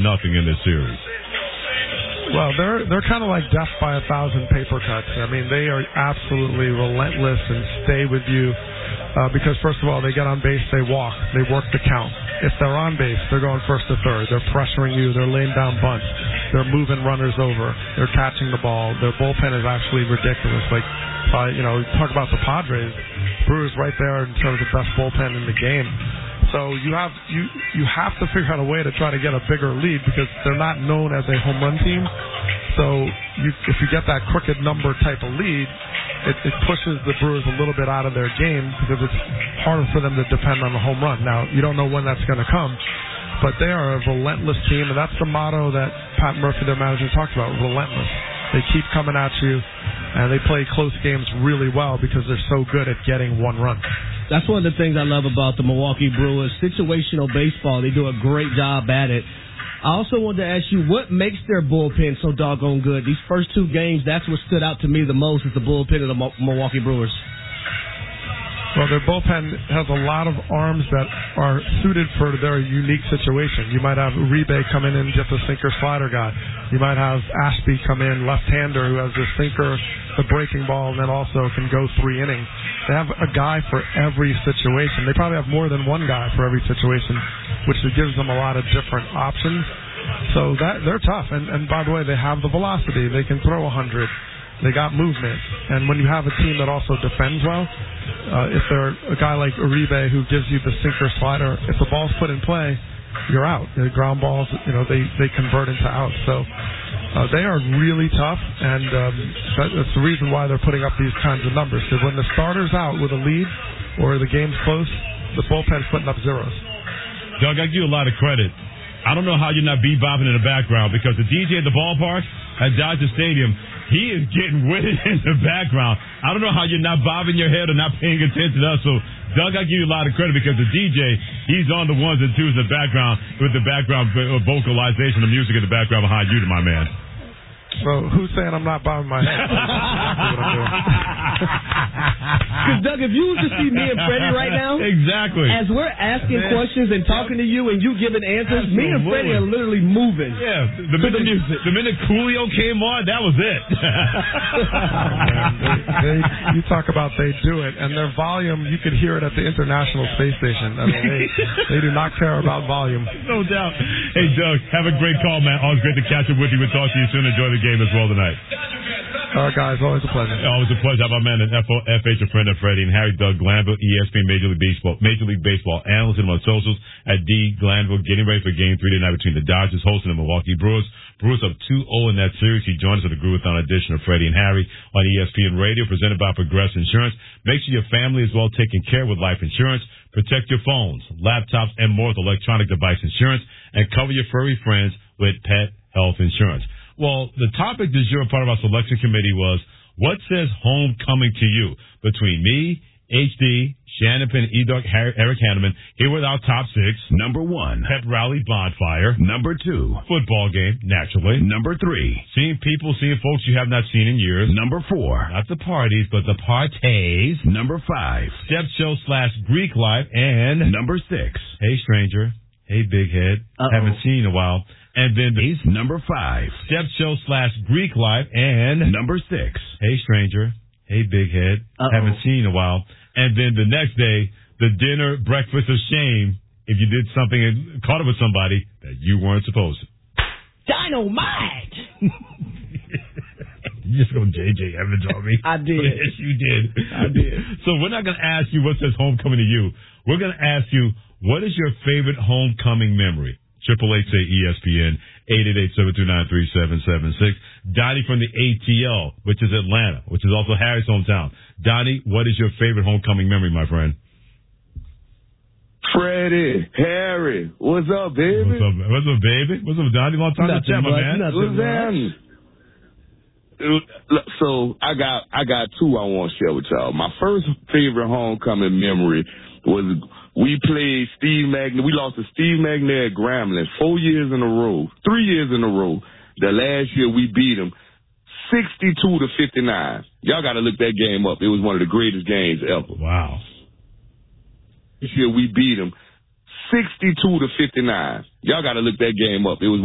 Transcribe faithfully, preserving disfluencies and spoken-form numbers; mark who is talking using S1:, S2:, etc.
S1: nothing in this series.
S2: Well, they're they're kind of like death by a thousand paper cuts. I mean, they are absolutely relentless and stay with you uh, because, first of all, they get on base, they walk, they work the count. If they're on base, they're going first to third. They're pressuring you. They're laying down bunts. They're moving runners over. They're catching the ball. Their bullpen is actually ridiculous. Like, uh, you know, talk about the Padres. Brewers right there in terms of best bullpen in the game. So you have you you have to figure out a way to try to get a bigger lead because they're not known as a home run team. So you, if you get that crooked number type of lead, it, it pushes the Brewers a little bit out of their game because it's harder for them to depend on the home run. Now, you don't know when that's going to come, but they are a relentless team, and that's the motto that Pat Murphy, their manager, talked about, relentless. They keep coming at you, and they play close games really well because they're so good at getting one run.
S3: That's one of the things I love about the Milwaukee Brewers. Situational baseball, they do a great job at it. I also wanted to ask you, what makes their bullpen so doggone good? These first two games, that's what stood out to me the most is the bullpen of the Milwaukee Brewers.
S2: Well, their bullpen has a lot of arms that are suited for their unique situation. You might have Uribe come in and get the sinker slider guy. You might have Ashby come in, left-hander, who has the sinker, the breaking ball, and then also can go three innings. They have a guy for every situation. They probably have more than one guy for every situation, which gives them a lot of different options. So that they're tough. And, and by the way, they have the velocity. They can throw one hundred. They got movement. And when you have a team that also defends well, uh, if they're a guy like Uribe who gives you the sinker slider, if the ball's put in play, you're out. The ground balls, you know, they, they convert into outs. So uh, they are really tough, and um, that, that's the reason why they're putting up these kinds of numbers. Because when the starter's out with a lead or the game's close, the bullpen's putting up zeros.
S1: Doug, I give you a lot of credit. I don't know how you're not bebopping in the background because the D J at the ballpark at Dodger Stadium, he is getting with it in the background. I don't know how you're not bobbing your head or not paying attention to us. So, Doug, I give you a lot of credit because the D J, he's on the ones and twos in the background with the background vocalization, the music in the background behind you, my man.
S2: So who's saying I'm not bobbing my head?
S3: Because, Doug, if you was to see me and Freddie right now,
S1: exactly,
S3: as we're asking man. questions and talking to you and you giving answers, Absolutely. me and Freddie are literally moving.
S1: Yeah, the minute, the music. The minute Coolio came on, that was it.
S2: they, they, you talk about they do it, and their volume, you could hear it at the International Space Station. I mean, they, they do not care about volume.
S1: No doubt. Hey, Doug, have a great call, man. Always great to catch up with you. We'll talk to you soon. Enjoy the game as well tonight.
S2: All right, guys, always a pleasure.
S1: Always a pleasure. How about man, an F H, a friend of Freddie and Harry, Doug Glanville, E S P N Major League Baseball, Major League Baseball analyst and on socials at D Glanville, getting ready for Game Three tonight between the Dodgers hosting the Milwaukee Brewers. Brewers up two oh in that series. He joins us for the Groovathon edition of Freddie and Harry on E S P N Radio, presented by Progressive Insurance. Make sure your family is well taken care of with life insurance. Protect your phones, laptops, and more with electronic device insurance, and cover your furry friends with pet health insurance. Well, the topic this year, part of our selection committee, was what says homecoming to you? Between me, H D, Shannon Penn, E-Dog, Eric Hanneman, here with our top six.
S4: Number one,
S1: pep rally bonfire.
S4: Number two,
S1: football game, naturally.
S4: Number three,
S1: seeing people, seeing folks you have not seen in years.
S4: Number four,
S1: not the parties, but the parties.
S4: Number five,
S1: step show slash Greek life. And
S4: number six,
S1: hey stranger, hey big head, Uh-oh. haven't seen in a while. And then the
S4: number five,
S1: step show slash Greek life. And
S4: number six,
S1: hey stranger, hey big head, Uh-oh. haven't seen in a while. And then the next day, the dinner breakfast of shame if you did something and caught up with somebody that you weren't supposed to.
S3: Dynamite!
S1: You just go J J Evans on me.
S3: I did.
S1: Yes, you did.
S3: I did.
S1: So we're not going to ask you what says homecoming to you. We're going to ask you, what is your favorite homecoming memory? Triple eight say E S P N, eight eight eight, seven two nine, three seven seven six. Donnie from the A T L, which is Atlanta, which is also Harry's hometown. Donnie, what is your favorite homecoming memory, my friend?
S5: Freddie, Harry, what's up, baby?
S1: What's up, what's up baby? What's up, Donnie? Long time to chat, my man.
S5: What's that? So I got I got two I want to share with y'all. My first favorite homecoming memory was we played Steve McNair. We lost to Steve McNair at Grambling four years in a row, three years in a row. The last year we beat them sixty-two to fifty-nine. Y'all got to look that game up. It was one of the greatest games ever.
S1: Wow.
S5: This year we beat them sixty-two to fifty-nine. Y'all got to look that game up. It was